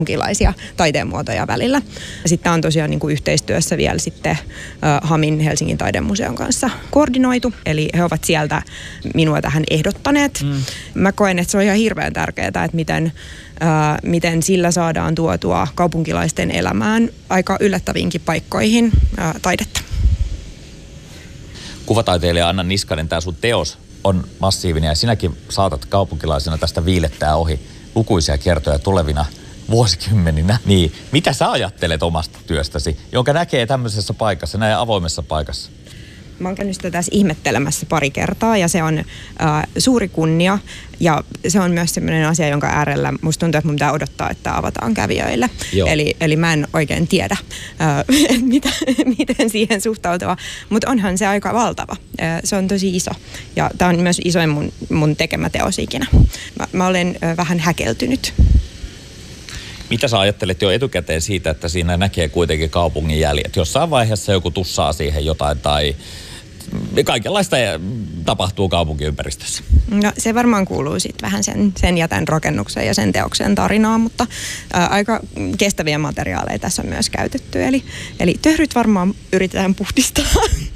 jonkinlaisia taiteenmuotoja välillä. Sitten on tosiaan niin kuin yhteistyössä vielä sitten HAMin Helsingin taidemuseon kanssa koordinoitu, eli he ovat sieltä minua tähän ehdottaneet. Mä koen, että se on ihan hirveän tärkeää, että miten sillä saadaan tuotua kaupunkilaisten elämään aika yllättäviinkin paikkoihin taidetta. Kuvataiteilija Anna Niskanen, tämä sun teos on massiivinen ja sinäkin saatat kaupunkilaisena tästä viilettää ohi lukuisia kertoja tulevina vuosikymmeninä. Niin, mitä sä ajattelet omasta työstäsi, jonka näkee tämmöisessä paikassa, näin avoimessa paikassa? Mä oon käynyt sitä tässä ihmettelemässä pari kertaa ja se on suuri kunnia ja se on myös sellainen asia, jonka äärellä musta tuntuu, että mun pitää odottaa, että avataan kävijöille. Eli mä en oikein tiedä, miten siihen suhtautua, mutta onhan se aika valtava. Se on tosi iso ja tää on myös isoin mun tekemä teos ikinä. Mä olen vähän häkeltynyt. Mitä sä ajattelet jo etukäteen siitä, että siinä näkee kuitenkin kaupungin jäljet? Jossain vaiheessa joku tussaa siihen jotain tai kaikenlaista tapahtuu kaupunkiympäristössä. No, se varmaan kuuluu sitten vähän sen ja tämän rakennuksen ja sen teoksen tarinaan, mutta aika kestäviä materiaaleja tässä on myös käytetty. Eli töhryt varmaan yritetään puhdistaa.